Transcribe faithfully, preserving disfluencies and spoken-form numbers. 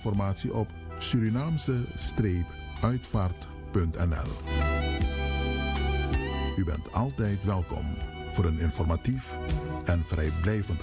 informatie op Surinaamse-uitvaart punt n l. U bent altijd welkom voor een informatief en vrijblijvend